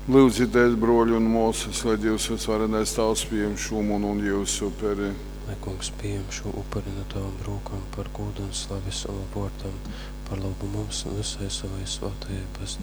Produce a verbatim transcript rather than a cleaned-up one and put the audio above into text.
Lūdzieties, broļi un mūsas, lai Dievs visvarenais tavs pieņem šo munu un jūsu upuri. Lai kungs pieņem šo upuri no tavam brūkam par godu un slavis savam vārtam, par labu mums un visai savai svētajai baznīcai.